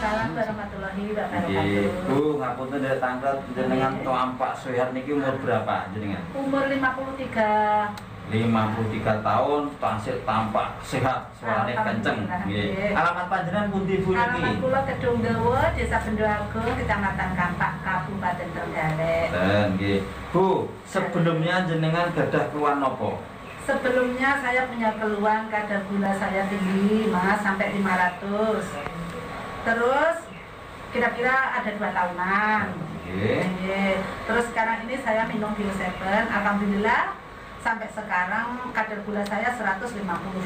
Waalaikumsalam warahmatullahi wabarakatuh. Bu, ngapunten dari tanggal jenengan Tampak Soehar niki umur berapa jenengan? Umur 53. 53 tahun, tansih tampak sehat, suarane kenceng. Nggih. Alamat panjenengan pundi Bu niki? Alamat kula Kedung Dawa, Desa Bendo Agung, Kecamatan Kampak, Kabupaten Trenggalek. Nggih. Bu, sebelumnya jenengan gadah keluhan napa? Sebelumnya saya punya keluhan kadar gula saya tinggi, Mas, sampai 500. Terus kira-kira ada 2 tahunan. Nggih. Terus sekarang ini saya minum Bio7, alhamdulillah sampai sekarang kadar gula saya 158.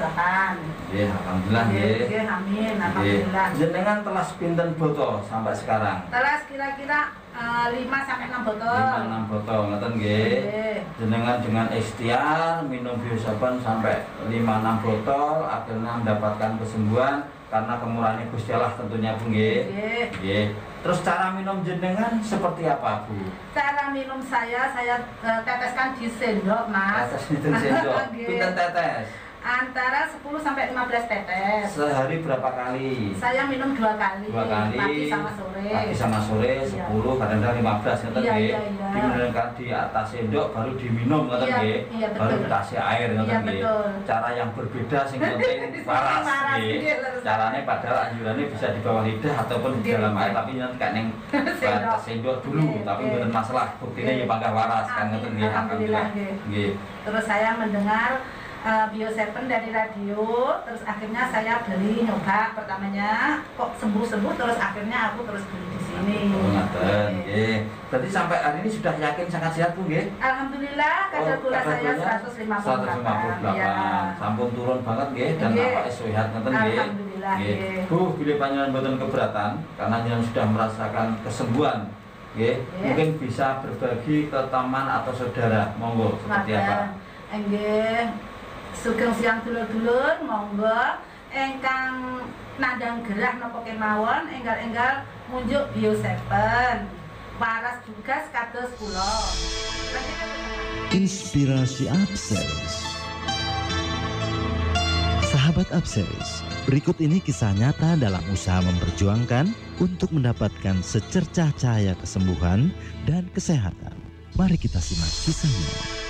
Nggih, alhamdulillah nggih. Nggih, amin, alhamdulillah. Jenengan telas pinten botol sampai sekarang? Telas kira-kira 5 sampai 6 botol. 5-6 botol, ngoten nggih. Jenengan dengan ikhtiar minum Bio7 sampai 5-6 botol, akhirnya mendapatkan kesembuhan karena kemurahan Gusti Allah tentunya Bu nggih. Nggih. Terus cara minum jenengan seperti apa Bu? Cara minum saya teteskan di sendok, Mas. Tetes di sendok. Pinten tetes? Antara 10 sampai 15 tetes. Sehari berapa kali? Saya minum 2 kali. 2 kali. Pagi sama sore. Pagi sama sore 10, kadang-kadang 15 ngoten Iya, nggih. iya, iya. Diminumkan di atas sendok baru diminum ngoten Iya, nggih. iya, betul. Baru dikasih air ngoten Iya, nggih. betul. Cara yang berbeda sing penting waras Waras, nggih. nggih, lurus. Carane padahal anjurannya bisa di bawah lidah ataupun di Nggih. dalam air, tapi nanti kan ning Sendok. sendok dulu, Nggih, tapi nggih. mboten masalah. Buktine Nggih. ya pangkah waras kan ngoten nggih. Alhamdulillah, nggih. Nggih. Terus saya mendengar Bio7 dari radio, terus akhirnya saya beli nyoba pertamanya kok sembuh-sembuh, terus akhirnya aku terus beli di sini. Oh, ngoten nggih. Berarti sampai hari ini sudah yakin sangat sehat Bu nggih? Alhamdulillah kadar gula saya 158. 158. Ya. Sampun turun banget nggih dan Nggih. nampaknya sehat ngoten nggih. Alhamdulillah, nggih. Bu, bila panjenengan mboten keberatan karena jenengan sudah merasakan kesembuhan nggih, mungkin bisa berbagi ke teman atau saudara. Monggo seperti apa? Nggih. Sugeng siang dulur-dulur, monggo engkang nandang gerah napa kemawon enggal-enggal munjuk Bio7. Waras juga kados kula. Inspirasi Upseries. Sahabat Upseries, berikut ini kisah nyata dalam usaha memperjuangkan untuk mendapatkan secercah cahaya kesembuhan dan kesehatan. Mari kita simak kisahnya.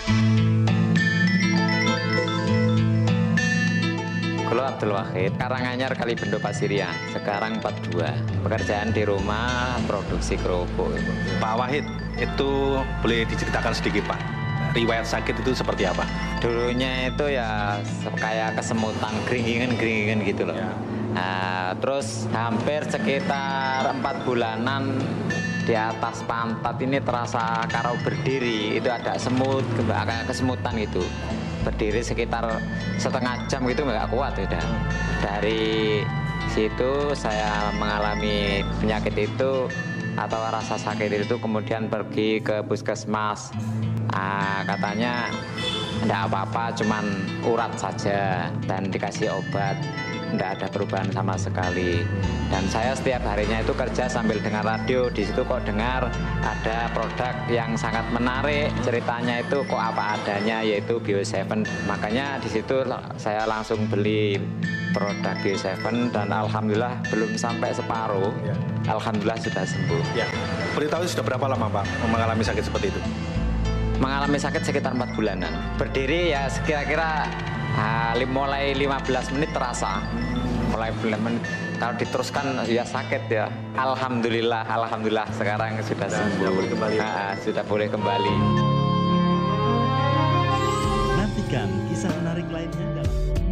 Kulo Abdul Wahid, Karanganyar Kalibendo Pasirian, sekarang 42. Pekerjaan di rumah produksi kerupuk. Pak Wahid, itu boleh diceritakan sedikit Pak, riwayat sakit itu seperti apa? Dulunya itu ya kayak kesemutan, geringingan gitu loh. Ya. Nah, terus hampir sekitar 4 bulanan di atas pantat ini terasa kalau berdiri itu ada semut, kayak kesemutan gitu. Berdiri sekitar setengah jam gitu nggak kuat udah. Dari situ saya mengalami penyakit itu atau rasa sakit itu, kemudian pergi ke puskesmas. Katanya enggak apa-apa, cuman urat saja dan dikasih obat. Enggak ada perubahan sama sekali. Dan saya setiap harinya itu kerja sambil dengar radio. Di situ kok dengar ada produk yang sangat menarik, ceritanya itu kok apa adanya, yaitu Bio7. Makanya di situ saya langsung beli produk Bio7 dan alhamdulillah belum sampai separuh. Ya. Alhamdulillah sudah sembuh. Ya. Boleh tahu sudah berapa lama Pak mengalami sakit seperti itu? Mengalami sakit sekitar 4 bulanan. Berdiri ya kira-kira mulai 15 menit terasa. Mulai 15 menit. Kalau diteruskan ya sakit ya. Alhamdulillah sekarang sudah sembuh. Sudah boleh kembali. Sudah boleh kembali. Nantikan kisah menarik lainnya dalam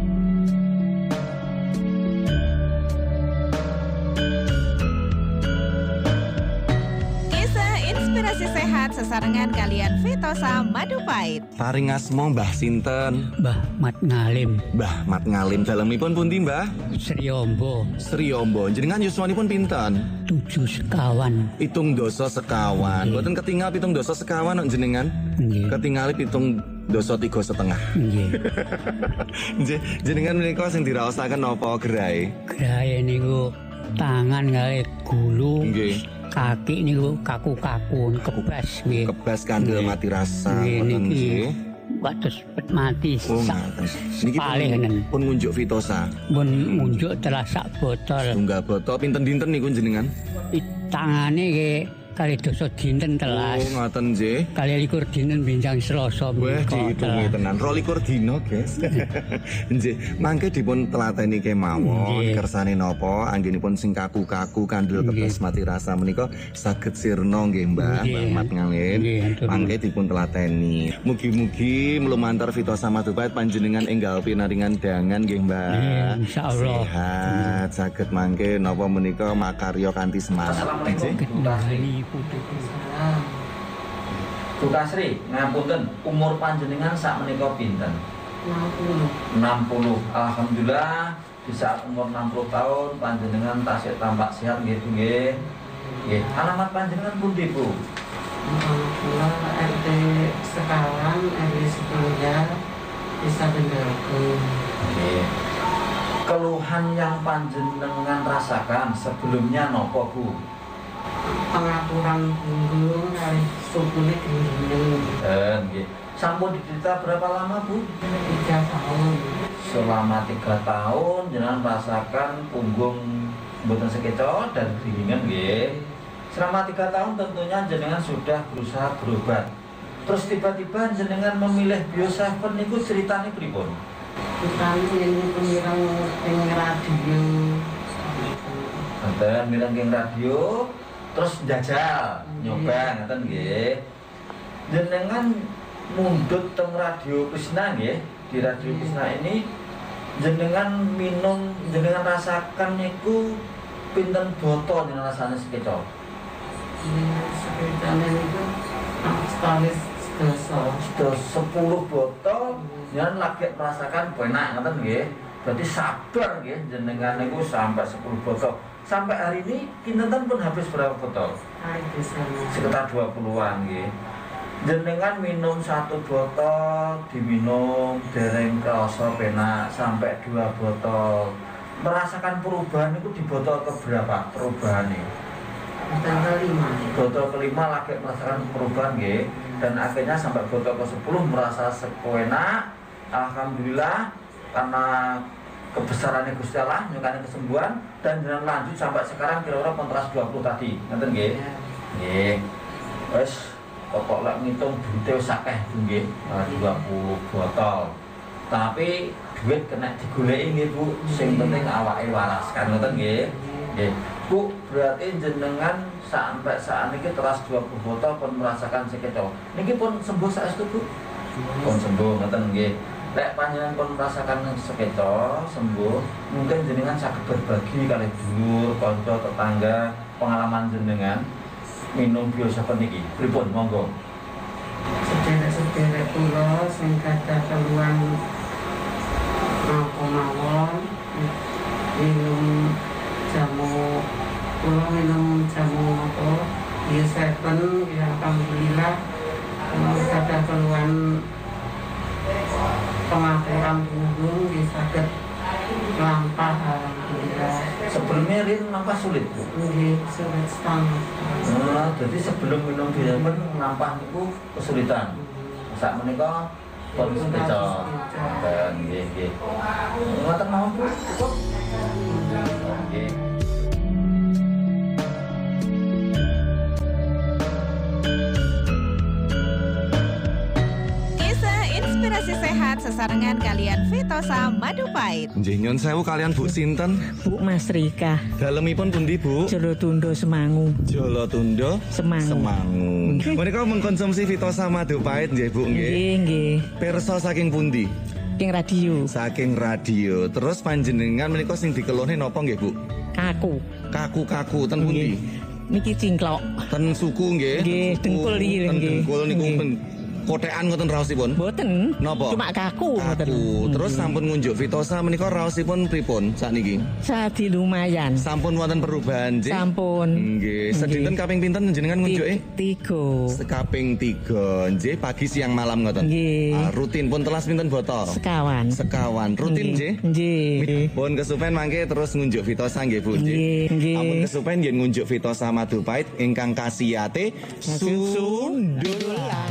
Inspirasi sehat sesarengan kalian Vitosa Madu Pahit. Paring asma Mbah sinten? Mbah Mat Ngalim, Mbah Mat Ngalim. Dalemipun pundi Mbah? Sri Ombo, Sri Ombo. Jenengan yuswanipun pinten? 7 sekawan. Pitung doso sekawan. Mboten ketinggal pitung doso sekawan kok jenengan? Nggih. Ketingali pitung doso 3,5. Nggih. Jenengan menika sing diraosaken napa gerai? Graye niku tangan kali gulu, Nggih. kaki niku kaku-kaku, kebas nggih. Kebas kandel Nggih. mati rasa. Nggih, Ngoten niki nggih. wates mati. Oh, ngaten. Niki Paling pun ngunjuk Fitosa. pun munjuk telah sak botol. Tunggal botol pinten dinten niku jenengan? Tangane ke kali dosa dinten telas. Oh, ngaten nggih. Kali 21 dinten binjang Selasa Wah, dihitungi tenan. 22 dina, guys. Nggih, mangke dipun telateni kemawon. Kersane napa? Anggenipun sing kaku-kaku kandel kepes mati rasa menika saged sirna nggih, Mbah. Mat ngawin. Mangke dipun telateni. Mugi-mugi mlumantar Fitosa Madupait panjenengan enggal pinaringan dangan nggih, Mbah. Insyaallah. Sehat, saged mangke napa menika makarya kanthi semangat. Assalamualaikum. Bu Kasri, ngapunten, umur panjenengan sak menika pinten? 60. Alhamdulillah di saat umur 60 tahun panjenengan tasih tampak sehat nggih Bu nggih. Nggih, alamat panjenengan pundi Bu? RT Sekawan, RW Sekolah, Desa Bendaku. Nggih. Keluhan yang panjenengan rasakan sebelumnya nopo Bu? Pengaturan punggung kali sukune gendeng. Nggih. Sampun diderita berapa lama Bu? 3 tahun. Selama 3 tahun jenengan merasakan punggung mboten sekecot dan geringan nggih. Selama 3 tahun tentunya jenengan sudah berusaha berobat. Terus tiba-tiba jenengan memilih Bio7 niku ceritane pripun? Utami ini pemirang ing radio. Ngoten mireng ing radio terus njajal nyoba ngoten nggih. Jenengan mundhut teng Radio Krisna nggih. Di Radio Krisna ini jenengan minum, jenengan rasakan niku pinten botol jenengan rasane sekecok? Sekitarnya itu stalis sedoso 10 botol jenengan lagi merasakan enak ngoten nggih. Berarti sabar nggih jenengan niku sampai 10 botol. Sampai hari ini kinten pun habis berapa botol? Sekitar 20-an nggih. Jenengan minum 1 botol, diminum dereng krasa penak sampai 2 botol. Merasakan perubahan itu di botol keberapa perubahannya? Botol kelima lagi merasakan perubahan nggih. Dan akhirnya sampai botol ke-10 merasa sepenak. Alhamdulillah karena kebesarannya Gusti Allah nyukane kesembuhan dan jangan lanjut sampai sekarang kira-kira kontras 20 tadi. Ngoten nggih. Nggih. Wes pokok lek ngitung duite wis akeh nggih, 20 botol. Tapi duit kena digoleki nggih Bu, sing penting awake waras kan ngoten nggih. Nggih. Bu, berarti jenengan sampai saat ini teras 20 botol pun merasakan sekecok. Niki pun sembuh saestu Bu? Pun sembuh ngoten nggih. Lek panjenengan pun merasakan sekecok sembuh, mungkin jenengan saged berbagi kali dulur, kanca, tetangga pengalaman jenengan minum Bio7 niki. Pripun monggo. Sederek-sederek kula sing gadah keluhan mawon minum jamu kula minum jamu apa Bio7 ya alhamdulillah gadah keluhan pengaturan punggung bisa saged lampah alhamdulillah. Sebelumnya Rin nampah sulit Bu? Nggih, sulit sangat. Jadi sebelum minum Bio7 nampah niku kesulitan. Sak menika pun sekecok. Nggih nggih. Ngoten mawon Bu, cukup. Nggih. Inspirasi sehat sesarengan kalian Fitosa Madupait. Nggih nyun sewu kalian Bu sinten? Bu Mas Rika. Dalemipun pundi Bu? Jolotundo Semangu. Jolotundo Semangu. Menika mengkonsumsi Fitosa Madupait nggih Bu nggih. Nggih nggih. Pirsa saking pundi? Saking radio. Saking radio. Terus panjenengan menika sing dikeluhne napa nggih Bu? Kaku. Kaku ten pundi? Niki cingklok. Ten suku nggih. Nggih, dengkul iki nggih. Ten dengkul niku kotekan ngoten raosipun? Mboten. Napa? Cuma kaku ngoten. Terus sampun ngunjuk Fitosa menika raosipun pripun sakniki? Sadi lumayan. Sampun wonten perubahan nggih? Sampun. Nggih. Sedinten kaping pinten njenengan ngunjuke? 3. Sekaping 3. Nggih, pagi siang malam ngoten. Nggih. Rutin pun telas pinten botol? Sekawan. Rutin nggih? Nggih. Pun kesupen mangke terus ngunjuk Fitosa nggih Bu nggih. Nggih. Ampun kesupen nggih ngunjuk Fitosa Madupait ingkang kasiyate sundulan.